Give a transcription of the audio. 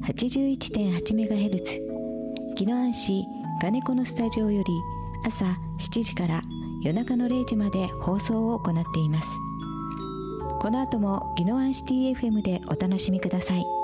81.8MHz 宜野湾市金子のスタジオより朝7時から夜中の0時まで放送を行っています。この後も宜野湾シティ FM でお楽しみください。